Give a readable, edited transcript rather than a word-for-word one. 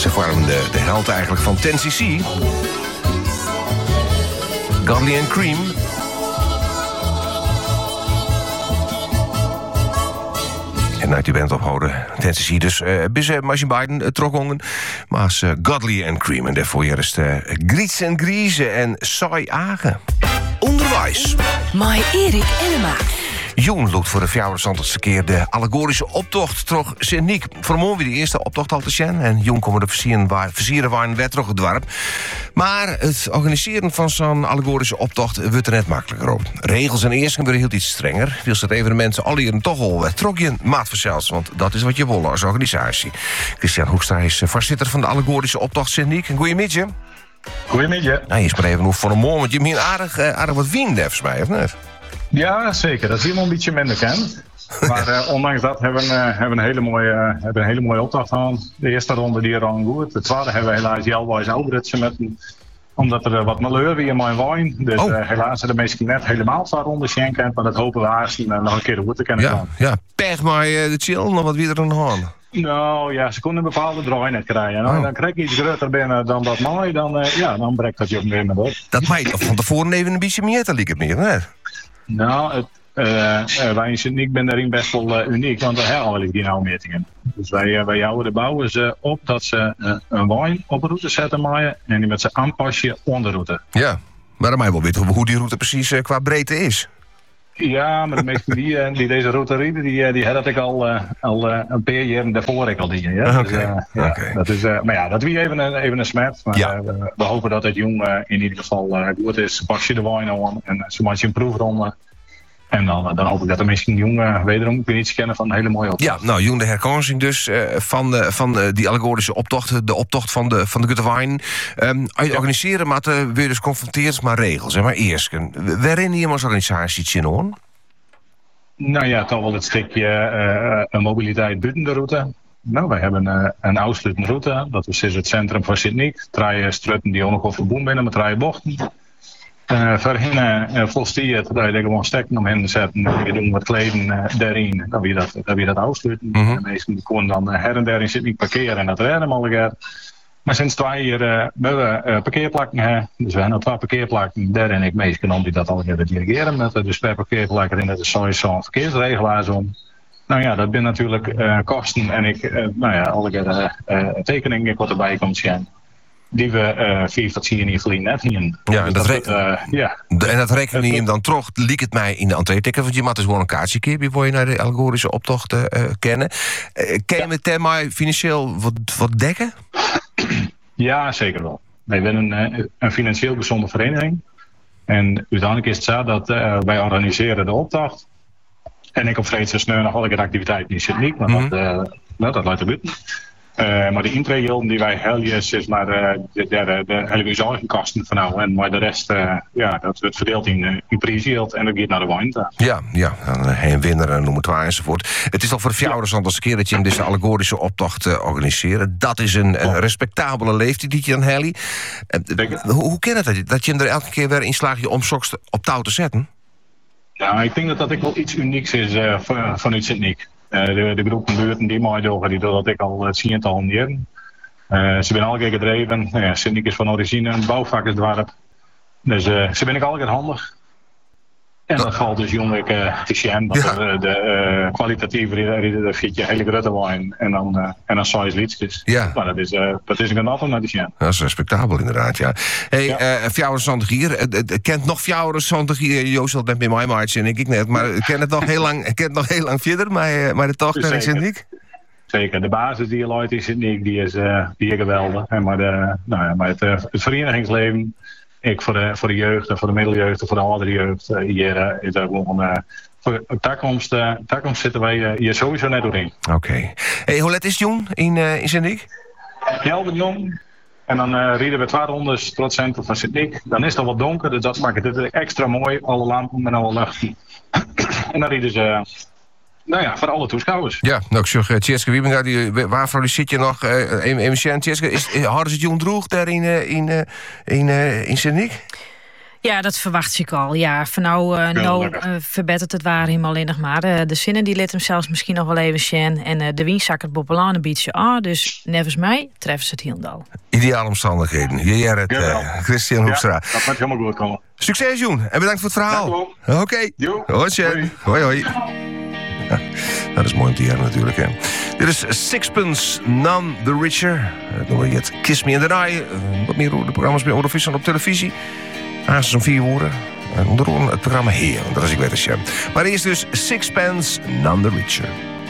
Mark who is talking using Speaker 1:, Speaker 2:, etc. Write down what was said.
Speaker 1: Ze vormen de held eigenlijk van 10cc. Godly and Cream. En uit die band ophouden, 10cc. Dus bis Machine Biden trokongen. Maar als Godly and Cream. En daarvoor eerst Griets en Grieze en Sai Agen. Onderwijs.
Speaker 2: Mai Erik Enema.
Speaker 1: Jong loopt voor de 24e keer de allegorische optocht terug Sint-Niek. Voor weer de eerste optocht al te zien. En Jong komen de versieren waren weer terug het dorp. Maar het organiseren van zo'n allegorische optocht wordt er net makkelijker op. Regels en eersten worden heel iets strenger. Wil het evenement al hier toch al trokje maat verzels. Want dat is wat je wil als organisatie. Christian Hoekstra is voorzitter van de allegorische optocht Sint-Niek. Goedemiddag.
Speaker 3: Goedemiddag.
Speaker 1: Nou, eerst maar even hoe voor een moment. Want je hebt hier aardig wat wien volgens mij, of niet?
Speaker 3: Ja, zeker. Dat is helemaal een beetje minder bekend. Maar ondanks dat hebben we een hele mooie opdracht gehad. De eerste ronde die er al goed. De tweede hebben we helaas Jelwijs Albretsen met omdat er wat malheur weer in mijn wijn. Dus helaas zijn de meesten net helemaal 2 rondes schenken. Maar dat hopen we haast nog een keer de goed te kennen gaan.
Speaker 1: Ja, pech maar de chill nog wat weer aan hand.
Speaker 3: Nou ja, ze konden een bepaalde draai net krijgen. Nou, dan krijg je iets groter binnen dan dat mooi. Dan breekt dat je op binnen door.
Speaker 1: Dat mij van tevoren even een beetje meer te lieken meer, hè?
Speaker 3: Nou, wij in Sint-Niek zijn daarin best wel uniek, want we hebben al die nauwe metingen. Dus wij houden de bouwers op dat ze een wijn op route zetten maaien en die met ze aanpassen onder route.
Speaker 1: Ja, maar dan mij wel weten hoe die route precies qua breedte is.
Speaker 3: Ja, maar de meesten die deze route rieden, die had ik al een paar jaar daarvoor ik al die. Ja?
Speaker 1: Okay.
Speaker 3: Dus, dat is, maar ja, dat wie even een smet. Maar we hopen dat het jong in ieder geval goed is. Pas je de wijn aan en ze maak je een proefronde. En dan hoop ik dat de misschien jong wederom weer iets kennen van een hele mooie optocht.
Speaker 1: Ja, nou, jong de herkansing dus van die allegorische optocht, de optocht van de Gutte Wijn. Als je organiseren, maar weer dus confronteerd met regels. Maar eerst, waarin je als organisatie in hoor?
Speaker 3: Nou ja, toch wel het stukje een mobiliteit buiten de route. Nou, wij hebben een afsluitende route. Dat is het centrum van Sint-Niek. 3 strutten die ook nog wel verbonden binnen met 3 bochten. Voor hen volstiert dat je er gewoon stekken omheen zetten. We doen wat kleden daarin. Dan weer dat afsluiten. De meesten konden dan her en der in Sint-Niek parkeren en dat redden we al een. Maar sinds 2 jaar hebben we parkeerplakken. Dus we hebben 2 parkeerplakken. Daar en ik meesten om die dat al een dirigeren. Met dus per parkeerplak in de zo'n verkeersregelaars om. Nou ja, dat zijn natuurlijk kosten. En ik, alle tekeningen wat erbij komt zien. Die we 4 tot 10 jaar net hier.
Speaker 1: Ja, en dat rekenen je hem dan terug, liek het mij in de entree-ticket. Want je moet dus gewoon een kaartje keer voor je naar de allegorische optocht kennen. Kan je met mij financieel wat dekken?
Speaker 3: Ja, zeker wel. Wij zijn een financieel gezonde vereniging. En uiteindelijk is het zo dat wij organiseren de optocht. En ik op vreedse sneu nog alle activiteiten in Sint-Niek. Maar dat laat er buiten. Maar de intree die wij helden is maar de hele zorgenkosten van nou. En maar de rest, dat wordt verdeeld in prijsgeld en dat gaat naar de wijn.
Speaker 1: Ja, heen winnaar, noem het waar enzovoort. Het is al voor de 400ste keer dat je in deze allegorische optocht organiseert. Dat is een respectabele leeftijd die je dan helly. Hoe kan het dat je hem er elke keer weer in slaagt je omzokst op touw te zetten?
Speaker 3: Ja, ik denk dat ook wel iets unieks is vanuit Sint-Niek. De groepen buurten die mij doen, die dat ik al zie te honderen. Ze zijn al keer gedreven. Sint-Niek is van origine een bouwvakkersdorp. Dus ze ben ik al keer handig. En dat valt dus jong te zien. De kwalitatieve vind je hele grote wijn en dan size liedjes.
Speaker 1: Ja.
Speaker 3: Maar dat is een genot om naar te zien.
Speaker 1: Dat is respectabel inderdaad, ja. Fjouwer hier. Kent nog Fjouwer hier? Joost had net met mij maatje en ik net. Maar ken het nog heel lang verder, maar de tocht naar Sint-Niek?
Speaker 3: Zeker, de basis die je luidt in Sint-Niek, die is geweldig. Maar het verenigingsleven, ik voor de jeugd, voor de middeljeugd en voor de oudere jeugd, hier is ook gewoon voor toekomst zitten wij hier sowieso net doorheen.
Speaker 1: Oké. Hey, hoe laat is het jong in Sint-Niek?
Speaker 3: 11 jong. En dan rieden we 2 rondes tot het centrum van Sint-Niek. Dan is het al wat donker, dus dat maakt het extra mooi. Alle lampen en alle luchten. En dan rieden ze voor alle toeschouwers.
Speaker 1: Ja, nou ik zeg, Tjeske Wiebinga, waarvoor zit je nog? Tjeske, hadden ze het jong droeg daar in Sint-Niek?
Speaker 4: Ja, dat verwacht ik al. Ja, van nou verbetert het waar helemaal alleen nog maar. De zinnen die liet hem zelfs misschien nog wel even zien. En de wienzakker Boppelane biedt je dus nevens mij treffen ze het Hielendal.
Speaker 1: Ideale omstandigheden. Hier het Christian Hoekstra.
Speaker 3: Ja, dat gaat helemaal goed komen.
Speaker 1: Succes, Joen. En bedankt voor het verhaal. Oké. Hoi, Sjen. Hoi. Ja, dat is mooi om te horen natuurlijk. Hè. Dit is Sixpence None the Richer. Dan hoor je het Kiss Me in the Night. Wat meer de programma's bij Eurovision op televisie. Haast om 4 woorden. En onder het programma Heer. Dat is ik weet het, Sjen. Maar eerst dus Sixpence None the Richer.